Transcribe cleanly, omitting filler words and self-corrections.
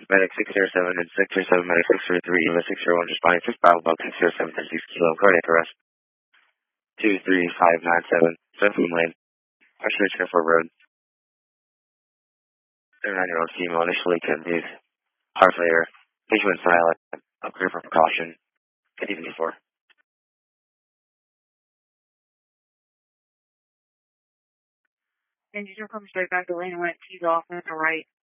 Medic 607 and 607, Medic 633, Eva 601, responding 6 Bravo Bug 607, 36 Kilo, cardiac arrest. 23597, Sunfloom Lane, Western Airport Road. 39-year-old female, initially confused. Heart failure. Patient went silent. Clear for precaution. Good evening, 4. And you just come straight back to lane and went tees off and to right.